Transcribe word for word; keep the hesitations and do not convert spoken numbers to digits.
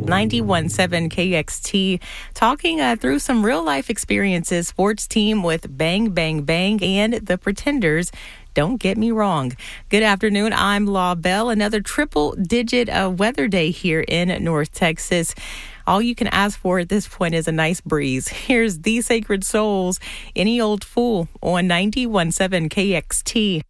ninety-one point seven K X T, talking uh, through some real-life experiences, sports team with Bang Bang Bang and the Pretenders. Don't get me wrong. Good afternoon. I'm Law Bell. Another triple-digit uh, weather day here in North Texas. All you can ask for at this point is a nice breeze. Here's The Sacred Souls, Any Old Fool on ninety-one point seven K X T.